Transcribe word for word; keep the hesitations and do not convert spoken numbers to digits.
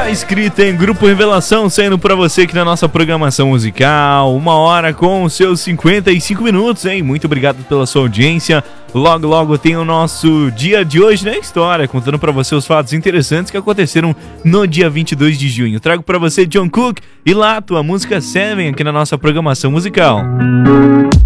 Tá escrita em Grupo Revelação, saindo pra você aqui na nossa programação musical. Uma hora com os seus cinquenta e cinco minutos, hein? Muito obrigado pela sua audiência. Logo, logo tem o nosso dia de hoje na história, contando pra você os fatos interessantes que aconteceram no dia vinte e dois de junho. Trago pra você John Cook e Lato, a música Seven aqui na nossa programação musical.